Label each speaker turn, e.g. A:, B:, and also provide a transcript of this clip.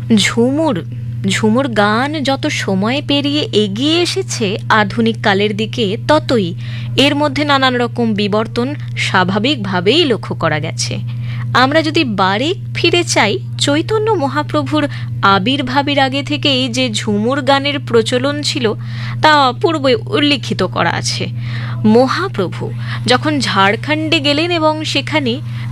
A: ঝুমুর ঝুমুর গান যত সময় পেরিয়ে এগিয়ে এসেছে আধুনিক কালের দিকে, ততই এর মধ্যে নানান রকম বিবর্তন স্বাভাবিকভাবেই লক্ষ্য করা গেছে। আমরা যদি বারেক ফিরে চাই, চৈতন্য মহাপ্রভুর আবির্ভাবের আগে থেকেই যে ঝুমুর গানের প্রচলন ছিল তা পূর্বে উল্লিখিত করা আছে। মহাপ্রভু যখন ঝাড়খণ্ডে গেলেন এবং সেখানে